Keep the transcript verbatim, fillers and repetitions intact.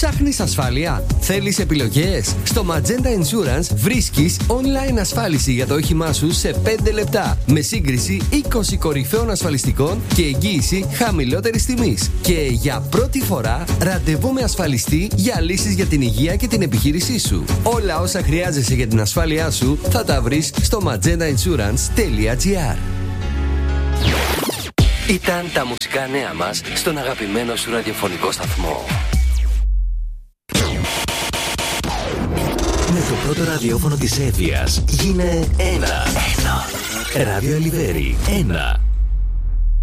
Ψάχνεις ασφάλεια? Θέλεις επιλογές? Στο Magenta Insurance βρίσκεις online ασφάλιση για το όχημά σου σε πέντε λεπτά. Με σύγκριση είκοσι κορυφαίων ασφαλιστικών και εγγύηση χαμηλότερης τιμής. Και για πρώτη φορά ραντεβού με ασφαλιστή για λύσεις για την υγεία και την επιχείρησή σου. Όλα όσα χρειάζεσαι για την ασφάλειά σου θα τα βρεις στο magenta insurance τελεία gr. Ήταν τα μουσικά νέα μας στον αγαπημένο σου ραδιοφωνικό σταθμό. Με το πρώτο ραδιόφωνο της Εύβοιας γίνε ένα. Ένα. Ράδιο Ελιβέρι. Ένα.